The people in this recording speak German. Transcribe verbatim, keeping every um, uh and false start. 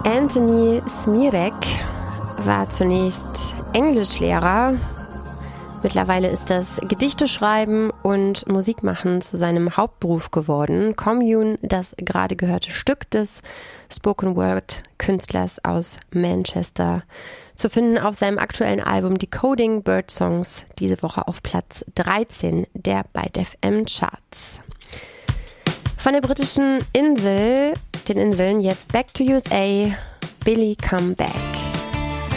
Anthony Smirek war zunächst Englischlehrer. Mittlerweile ist das Gedichteschreiben und Musikmachen zu seinem Hauptberuf geworden. Commune, das gerade gehörte Stück des Spoken-Word-Künstlers aus Manchester, zu finden auf seinem aktuellen Album Decoding Bird Songs, diese Woche auf Platz dreizehn der Byte F M Charts. Von der britischen Insel, den Inseln, jetzt back to U S A, Billy Come Back.